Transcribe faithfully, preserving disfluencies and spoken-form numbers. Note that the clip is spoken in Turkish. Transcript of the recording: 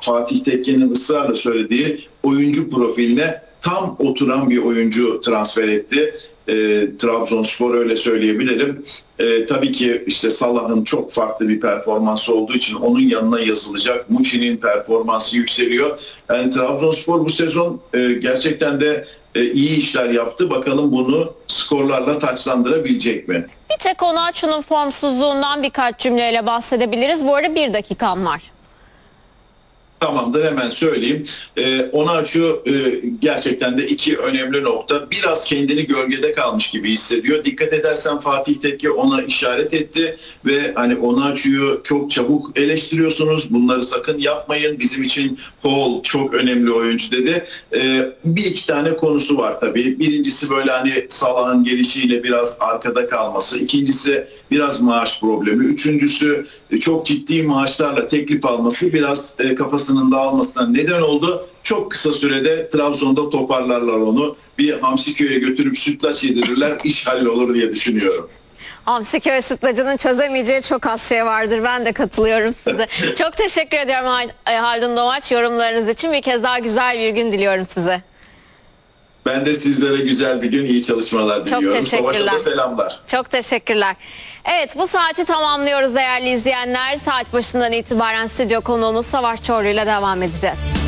Fatih Tekke'nin ısrarla söylediği oyuncu profiline tam oturan bir oyuncu transfer etti. E, Trabzonspor, öyle söyleyebilirim. E, tabii ki işte Salah'ın çok farklı bir performansı olduğu için onun yanına yazılacak. Muçi'nin performansı yükseliyor. Yani Trabzonspor bu sezon e, gerçekten de e, iyi işler yaptı. Bakalım bunu skorlarla taçlandırabilecek mi? Bir tek Onaçu'nun formsuzluğundan birkaç cümleyle bahsedebiliriz. Bu arada bir dakikam var. Tamamdır, hemen söyleyeyim. Ee, Onaçu e, gerçekten de iki önemli nokta. Biraz kendini gölgede kalmış gibi hissediyor. Dikkat edersen Fatih Tekke ona işaret etti ve hani Onaçu'yu çok çabuk eleştiriyorsunuz. Bunları sakın yapmayın. Bizim için Paul çok önemli oyuncu dedi. Ee, bir iki tane konusu var tabii. Birincisi böyle hani Salah'ın gelişiyle biraz arkada kalması. İkincisi biraz maaş problemi. Üçüncüsü çok ciddi maaşlarla teklif alması biraz e, kafasının dağılmasına neden oldu. Çok kısa sürede Trabzon'da toparlarlar onu. Bir Hamsiköy'e götürüp sütlaç yedirirler, iş hallolur diye düşünüyorum. Hamsiköy sütlacının çözemeyeceği çok az şey vardır. Ben de katılıyorum size. Çok teşekkür ediyorum Haldun Doğaç yorumlarınız için. Bir kez daha güzel bir gün diliyorum size. Ben de sizlere güzel bir gün, iyi çalışmalar diliyorum. Çok teşekkürler. Savaş'a da selamlar. Çok teşekkürler. Evet, bu saati tamamlıyoruz değerli izleyenler. Saat başından itibaren stüdyo konuğumuz Savaş Çorlu ile devam edeceğiz.